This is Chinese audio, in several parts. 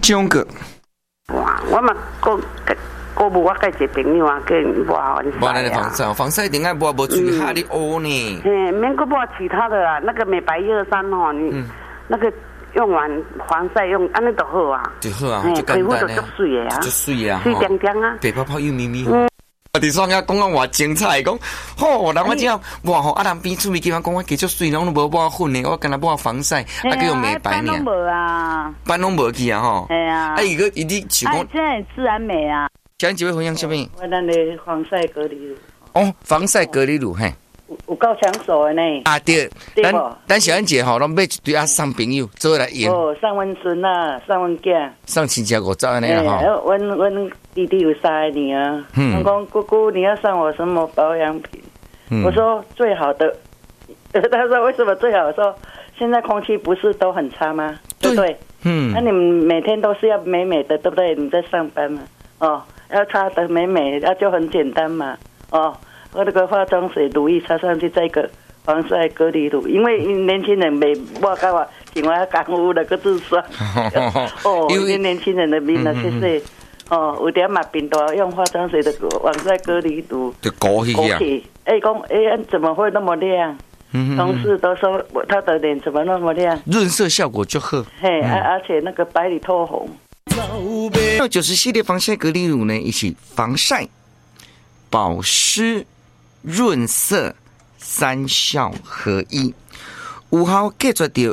中个。 哇，我嘛过无我介一个朋友啊，跟抹防晒啊。 防晒顶下抹无注意下你乌呢。 免过抹其他的啦，那个美白123哦，你那个用完防晒用安尼就好啊。 就好啊，就简单皮肤就足水的啊， 就水啊， 水亮亮啊， 白泡泡又咪咪。我伫双下讲我精彩，讲吼，人我只要哇吼，人边出面地方讲我继续水，拢都无抹粉的，我跟他抹防晒，叫用美白呢。 斑拢无啊， 斑拢无去啊吼。 系啊。 伊个伊啲像讲， 现在自然美啊。 今日分享什么？ 我咱的防晒隔离乳。 哦，防晒隔离乳嘿。 有够抢手的呢。啊对，咱小燕姐吼，拢买一堆啊送朋友做来用。 哦，送阮孙啊，送阮囝， 送亲戚50安尼啦吼。 阮弟弟有3个女儿，我讲姑姑你要送我什么保养品？我说最好的。他说为什么最好？我说现在空气不是都很差吗？对不对？那你们每天都是要美美的，对不对？你在上班嘛，哦，要擦得美美，那就很简单嘛，哦。我那个化妆水乳液擦上去，再一个防晒隔离乳，因为年轻人没抹干嘛，另外感污那个字酸。哦，因为年轻人的面那些是有点嘛病毒，用化妆水的防晒隔离乳就勾起啊。 怎么会那么亮？同事都说他的脸怎么那么亮？ 润色效果就好。 嘿，而且那个白里透红。 90系列防晒隔离乳呢，一起防晒、保湿、润色3效合一，有效隔绝到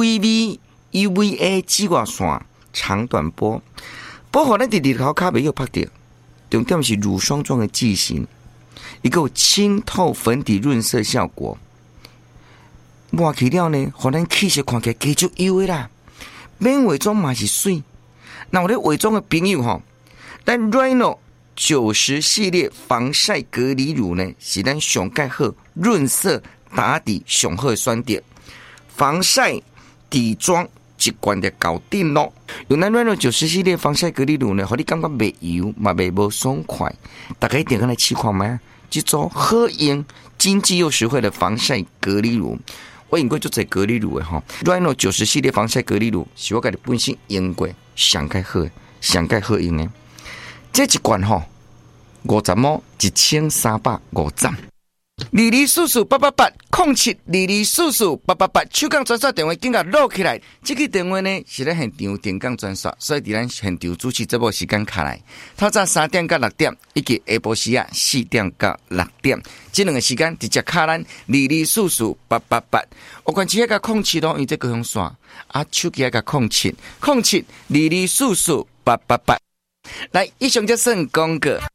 UVB、UVA 紫外线长短波，保护咱伫日头卡袂有拍到。重点是乳霜状的剂型，一个清透粉底润色效果。抹起了呢，互咱气色看起来加足优的啦。免化妆嘛是水，那有咧化妆的朋友吼，咱 Rhino 90系列防晒隔离乳呢，是咱上盖好润色打底上好的选择，防晒底妆一罐就搞定咯。用咱 Rhino 90系列防晒隔离乳呢，互你感觉袂油嘛袂无爽快，大家一定来试看卖，这组好用、经济又实惠的防晒隔离乳。我用过就这隔离乳的吼 ，Rhino 90系列防晒隔离乳是我家己本身用过上盖好的、上盖好用的。这一罐吼，50毛1350。22448807224488，手讲专线电话紧甲录起来。这个电话呢是咧现场电讲专线，所以伫咱现场主持节目时间卡来，透早3点到6点，以及下晡时啊4点到6点，这2个时间直接卡咱22448888。我关机个07咯，因这个用线啊，手机个0722448888。来，以上就算广告。